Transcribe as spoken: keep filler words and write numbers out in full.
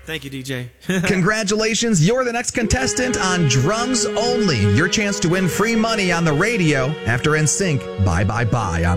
Thank you, D J. Congratulations. You're the next contestant on Drums Only. Your chance to win free money on the radio after N Sync. Bye, bye, bye. On